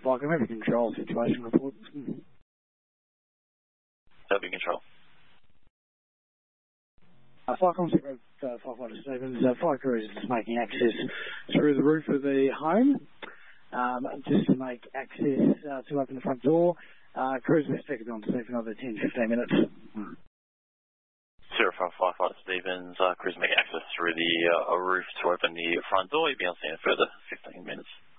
Like, I'm having control situation report. Having control. Fire concept of Firefighter Stevens. Fire crews is making access through the roof of the home, just to make access to open the front door. Crews are expected on scene for another 10-15 minutes. 05 Firefighter Stevens, crews make access through the roof to open the front door. You'll be on scene in a further 15 minutes.